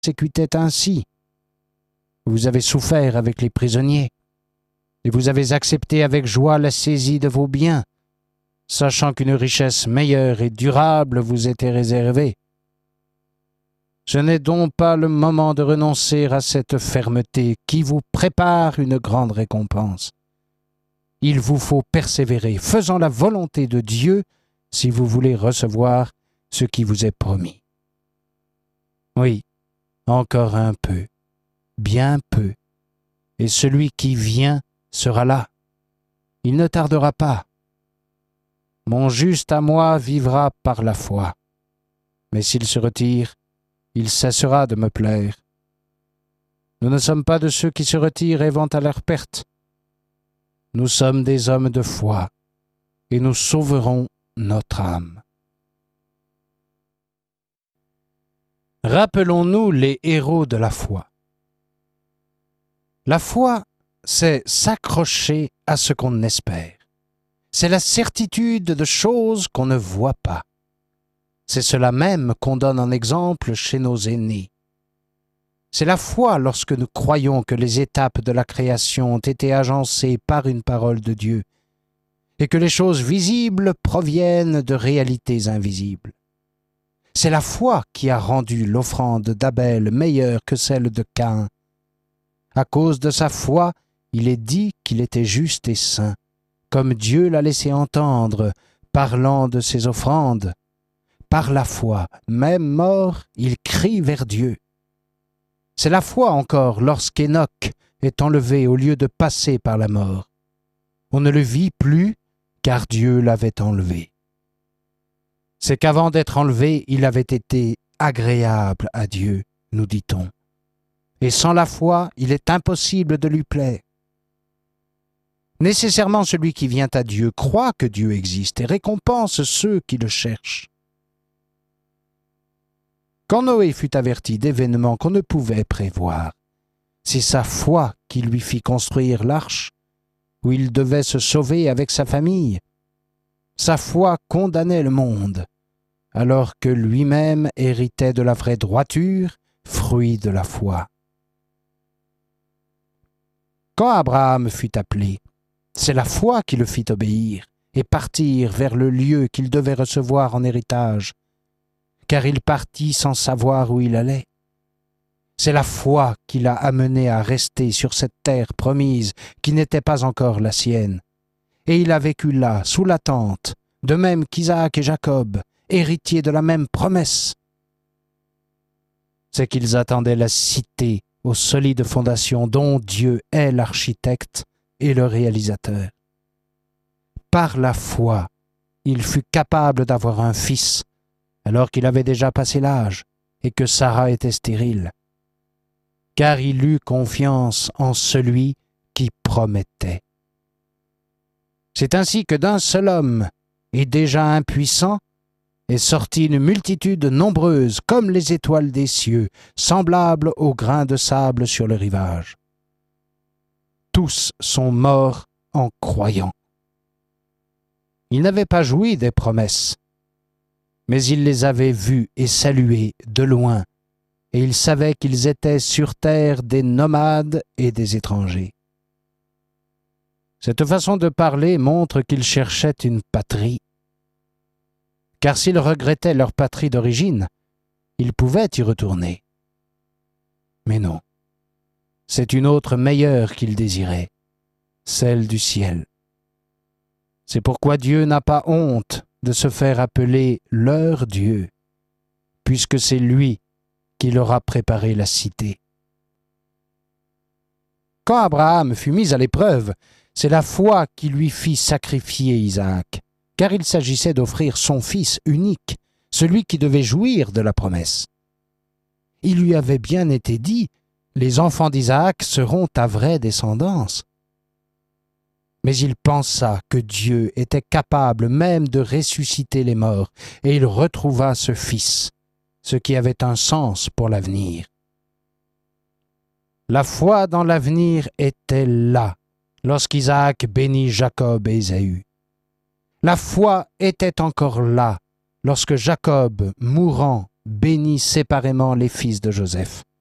persécutait ainsi. Vous avez souffert avec les prisonniers, et vous avez accepté avec joie la saisie de vos biens, sachant qu'une richesse meilleure et durable vous était réservée. Ce n'est donc pas le moment de renoncer à cette fermeté qui vous prépare une grande récompense. Il vous faut persévérer, faisant la volonté de Dieu si vous voulez recevoir ce qui vous est promis. Oui, encore un peu, bien peu, et celui qui vient sera là. Il ne tardera pas. Mon juste à moi vivra par la foi. Mais s'il se retire, il cessera de me plaire. Nous ne sommes pas de ceux qui se retirent et vont à leur perte. Nous sommes des hommes de foi, et nous sauverons notre âme. Rappelons-nous les héros de la foi. La foi, c'est s'accrocher à ce qu'on espère. C'est la certitude de choses qu'on ne voit pas. C'est cela même qu'on donne en exemple chez nos aînés. C'est la foi lorsque nous croyons que les étapes de la création ont été agencées par une parole de Dieu et que les choses visibles proviennent de réalités invisibles. C'est la foi qui a rendu l'offrande d'Abel meilleure que celle de Caïn. À cause de sa foi, il est dit qu'il était juste et saint, comme Dieu l'a laissé entendre, parlant de ses offrandes. Par la foi, même mort, il crie vers Dieu. C'est la foi encore lorsqu'Enoch est enlevé au lieu de passer par la mort. On ne le vit plus, car Dieu l'avait enlevé. C'est qu'avant d'être enlevé, il avait été agréable à Dieu, nous dit-on. Et sans la foi, il est impossible de lui plaire. Nécessairement, celui qui vient à Dieu croit que Dieu existe et récompense ceux qui le cherchent. Quand Noé fut averti d'événements qu'on ne pouvait prévoir, c'est sa foi qui lui fit construire l'arche, où il devait se sauver avec sa famille. Sa foi condamnait le monde, alors que lui-même héritait de la vraie droiture, fruit de la foi. Quand Abraham fut appelé, c'est la foi qui le fit obéir et partir vers le lieu qu'il devait recevoir en héritage, car il partit sans savoir où il allait. C'est la foi qui l'a amené à rester sur cette terre promise qui n'était pas encore la sienne. Et il a vécu là, sous la tente, de même qu'Isaac et Jacob, héritiers de la même promesse. C'est qu'ils attendaient la cité aux solides fondations dont Dieu est l'architecte et le réalisateur. Par la foi, il fut capable d'avoir un fils, alors qu'il avait déjà passé l'âge et que Sarah était stérile, car il eut confiance en celui qui promettait. C'est ainsi que d'un seul homme, et déjà impuissant, est sortie une multitude nombreuse comme les étoiles des cieux, semblables aux grains de sable sur le rivage. Tous sont morts en croyant. Ils n'avaient pas joui des promesses, mais ils les avaient vus et salués de loin, et ils savaient qu'ils étaient sur terre des nomades et des étrangers. Cette façon de parler montre qu'ils cherchaient une patrie, car s'ils regrettaient leur patrie d'origine, ils pouvaient y retourner. Mais non, c'est une autre meilleure qu'ils désiraient, celle du ciel. C'est pourquoi Dieu n'a pas honte de se faire appeler leur Dieu, puisque c'est lui qui leur a préparé la cité. Quand Abraham fut mis à l'épreuve, c'est la foi qui lui fit sacrifier Isaac, car il s'agissait d'offrir son fils unique, celui qui devait jouir de la promesse. Il lui avait bien été dit, « Les enfants d'Isaac seront ta vraie descendance. » Mais il pensa que Dieu était capable même de ressusciter les morts, et il retrouva ce fils, ce qui avait un sens pour l'avenir. La foi dans l'avenir était là, lorsqu'Isaac bénit Jacob et Ésaü. La foi était encore là, lorsque Jacob, mourant, bénit séparément les fils de Joseph.